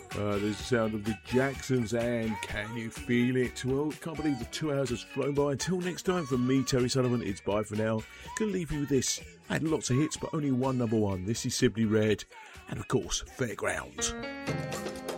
There's the sound of the Jacksons and Can You Feel It? Well, can't believe the 2 hours has flown by. Until next time, from me, Terry Sullivan, it's bye for now. Gonna leave you with this. I had lots of hits, but only one number one. This is Simply Red, and of course, Fairground.